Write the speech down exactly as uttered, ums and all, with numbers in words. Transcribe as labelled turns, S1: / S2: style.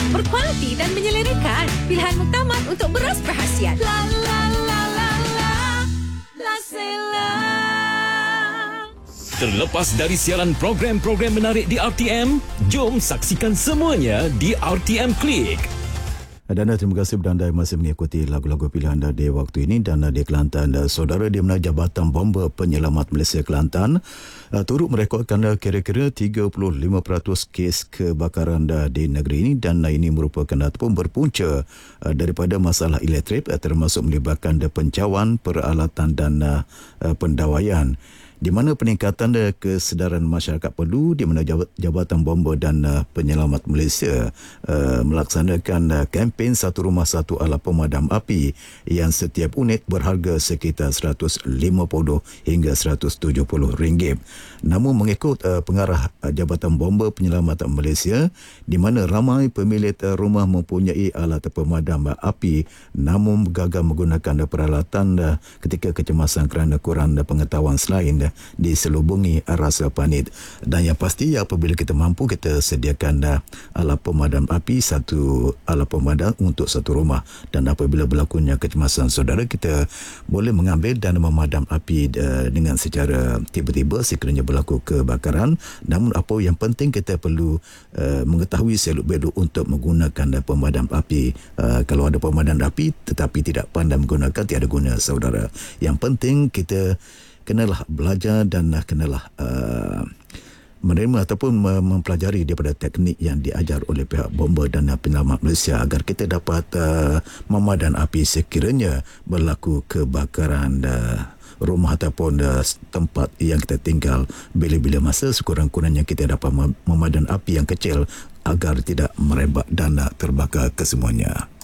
S1: berkualiti dan menyelerakan. Pilihan muktamad untuk beras berhasiat. La la la la la, La Sela.
S2: Terlepas dari siaran program-program menarik di R T M, jom saksikan semuanya di R T M Klik.
S3: Dan terima kasih kepada anda yang masih mengikuti lagu-lagu pilihan anda di waktu ini. Dan di Kelantan, saudara di mana Jabatan Bomba Penyelamat Malaysia Kelantan uh, turut merekodkan uh, kira-kira tiga puluh lima peratus kes kebakaran uh, di negeri ini, dan uh, ini merupakan ataupun berpunca uh, daripada masalah elektrik uh, termasuk melibatkan uh, pencawan, peralatan dan uh, uh, pendawaian. Di mana peningkatan uh, kesedaran masyarakat perlu, di mana Jabatan Bomba dan uh, Penyelamat Malaysia uh, melaksanakan uh, kempen Satu Rumah Satu Alat Pemadam Api yang setiap unit berharga sekitar seratus lima puluh hingga seratus tujuh puluh ringgit. Namun mengikut uh, pengarah uh, Jabatan Bomba Penyelamatan Malaysia, di mana ramai pemilik uh, rumah mempunyai alat pemadam uh, api namun gagal menggunakan uh, peralatan uh, ketika kecemasan kerana kurang uh, pengetahuan selain uh, diselubungi rasa panik. Dan yang pasti apabila kita mampu, kita sediakan uh, alat pemadam api, satu alat pemadam untuk satu rumah, dan apabila berlakunya kecemasan saudara, kita boleh mengambil dan memadam api uh, dengan secara tiba-tiba sekiranya berlaku kebakaran. Namun apa yang penting, kita perlu uh, mengetahui seluk-beluk untuk menggunakan uh, pemadam api. Uh, kalau ada pemadam api tetapi tidak pandai menggunakan, tiada guna saudara. Yang penting kita kenalah belajar dan kenalah uh, menerima ataupun mempelajari daripada teknik yang diajar oleh pihak Bomba dan Penyelamat Malaysia agar kita dapat uh, memadam api sekiranya berlaku kebakaran uh, rumah ataupun uh, tempat yang kita tinggal bila-bila masa. Sekurang-kurangnya kita dapat memadam api yang kecil agar tidak merebak dan uh, terbakar kesemuanya.